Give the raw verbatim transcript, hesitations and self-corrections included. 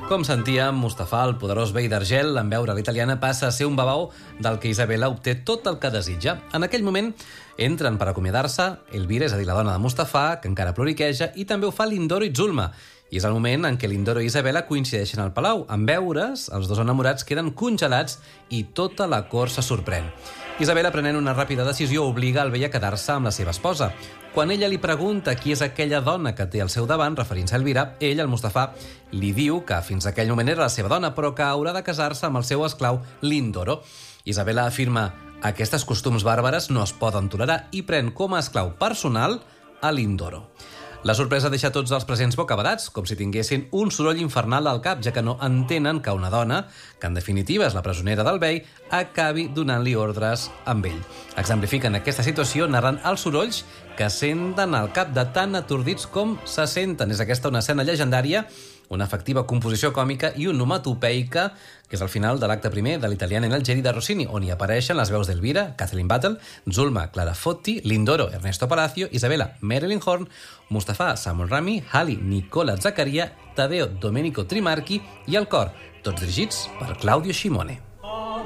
Com sentíem, Mustafà, el poderós vell d'Argel, en veure l'italiana, passa a ser un babau del que Isabela obté tot el que desitja. En aquell moment entren per acomiadar-se Elvira, és a dir, la dona de Mustafà, que encara ploriqueja, i també ho fa Lindoro i Zulma. I és el moment en què Lindoro i Isabela coincideixen al palau. En veure's, els dos enamorats queden congelats i tota la cort se sorprèn. Isabela, prenent una ràpida decisió, obliga el vell a quedar-se amb la seva esposa. Quan ella li pregunta qui és aquella dona que té al seu davant, referint-se a Elvira, ell, el Mustafà, li diu que fins a aquell moment era la seva dona, però que haurà de casar-se amb el seu esclau Lindoro. Isabela afirma: aquestes costums bàrbares no es poden tolerar, i pren com a esclau personal a Lindoro. La sorpresa deixa tots els presents bocabadats, com si tinguessin un soroll infernal al cap, ja que no entenen que una dona, que en definitiva és la presonera del vell, acabi donant-li ordres amb ell. Exemplifiquen aquesta situació narrant els sorolls que senten al cap de tan atordits com se senten. És aquesta una escena llegendària, una efectiva composició còmica i onomatopeica, que és el final de l'acte primer de l'Italiana in Algeri de Rossini, on hi apareixen les veus d'Elvira, Kathleen Battle, Zulma, Clara Fotti, Lindoro, Ernesto Palacio, Isabela, Marilyn Horne, Mustafà, Samuel Rami, Hali, Nicola Zaccaria, Tadeo, Domenico Trimarchi i el cor, tots dirigits per Claudio Scimone.